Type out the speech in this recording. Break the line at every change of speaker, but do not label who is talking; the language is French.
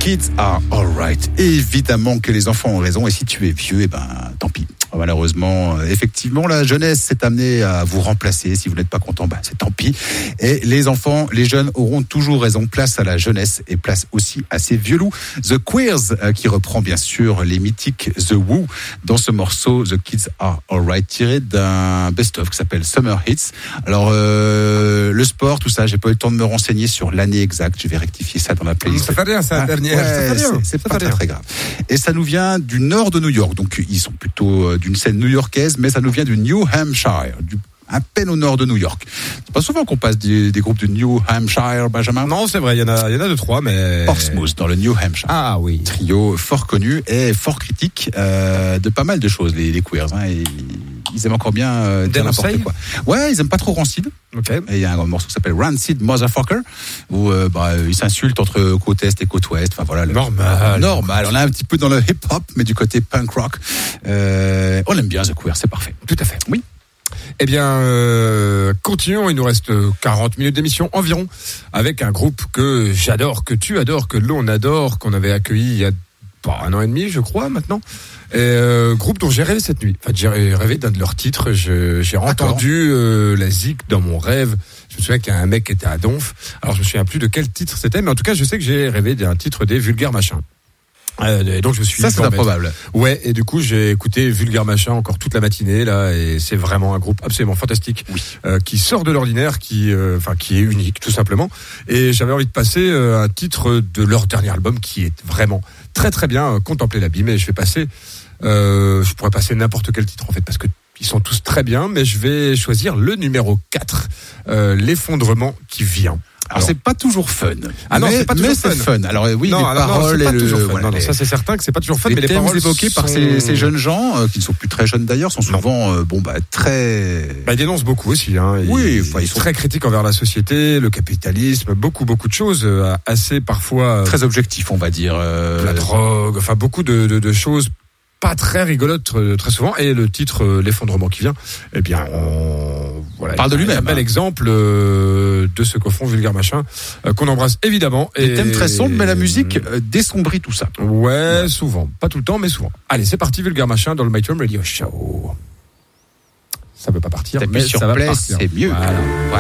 Kids are alright. Évidemment que les enfants ont raison, et si tu es vieux, tant pis. Malheureusement, effectivement, la jeunesse s'est amenée à vous remplacer. Si vous n'êtes pas content, c'est tant pis. Et les enfants, les jeunes auront toujours raison. Place à la jeunesse et place aussi à ces vieux loups. The Queers, qui reprend bien sûr les mythiques The Who dans ce morceau The Kids Are Alright, tiré d'un best-of qui s'appelle Summer Hits. Alors, le sport, tout ça, j'ai pas eu le temps de me renseigner sur l'année exacte. Je vais rectifier ça dans la playlist.
Ça fait rien, ça, dernière.
Ouais, c'est pas très grave. Et ça nous vient du nord de New York. Donc, ils sont plutôt d'une scène new-yorkaise, mais ça nous vient du New Hampshire, à peine au nord de New York. C'est pas souvent qu'on passe des groupes du New Hampshire, Benjamin.
Non, c'est vrai, il y en a 2-3, mais...
Portsmouth, dans le New Hampshire.
Ah oui.
Trio fort connu et fort critique de pas mal de choses, les Queers. Et ils aiment encore bien dire n'importe quoi. Ouais, ils aiment pas trop Rancid.
Okay.
Et il y a un morceau qui s'appelle Rancid Motherfucker, où ils s'insultent entre côte est et côte ouest. Enfin voilà. Normal. On est un petit peu dans le hip-hop, mais du côté punk rock. On aime bien The Queers, c'est parfait.
Tout à fait.
Oui.
Eh bien, continuons. Il nous reste 40 minutes d'émission environ, avec un groupe que j'adore, que tu adores, que l'on adore, qu'on avait accueilli il y a 1 an et demi, je crois, maintenant. Groupe dont j'ai rêvé cette nuit. Enfin, j'ai rêvé d'un de leurs titres. J'ai entendu la zik dans mon rêve. Je me souviens qu'il y a un mec qui était à Donf. Alors, je me souviens plus de quel titre c'était, mais en tout cas, je sais que j'ai rêvé d'un titre des Vulgaires Machins. Et donc je me suis
ça c'est improbable.
Ouais, et du coup j'ai écouté Vulgaire Machin encore toute la matinée là, et c'est vraiment un groupe absolument fantastique, oui. Qui sort de l'ordinaire, qui est unique tout simplement. Et j'avais envie de passer un titre de leur dernier album qui est vraiment très très bien, Contempler l'abîme. Et je vais passer, je pourrais passer n'importe quel titre en fait, parce que ils sont tous très bien, mais je vais choisir le numéro 4, L'effondrement qui vient.
Alors c'est pas toujours fun.
Ah non, c'est pas toujours
fun. Alors oui, les paroles
c'est pas toujours fun.
Voilà,
ça c'est certain que c'est pas toujours fun, mais les
thèmes
paroles
évoqués par ces jeunes gens qui ne sont plus très jeunes d'ailleurs sont souvent très.
Ils dénoncent beaucoup aussi.
Oui,
ils sont très critiques envers la société, le capitalisme, beaucoup de choses assez parfois
très objectifs, on va dire.
La drogue, beaucoup de choses pas très rigolotes très souvent. Et le titre L'effondrement qui vient, eh bien
parle de lui-même.
Un bel exemple de ce que font Vulgaire Machin, qu'on embrasse évidemment.
Des thèmes très sombres, mais la musique dessombrit tout ça.
Ouais, souvent. Pas tout le temps, mais souvent. Allez, c'est parti, Vulgaire Machin dans le My Time Radio Show. Ça veut pas partir, mais
sur
ça va
play,
partir.
C'est mieux.
Voilà.